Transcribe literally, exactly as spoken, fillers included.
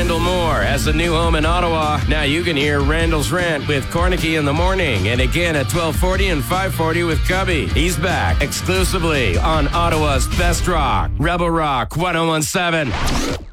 Randall Moore has a new home in Ottawa. Now you can hear Randall's Rant with Cornicky in the morning, and again at twelve forty and five forty with Cubby. He's back exclusively on Ottawa's Best Rock, Rebel Rock one oh one seven.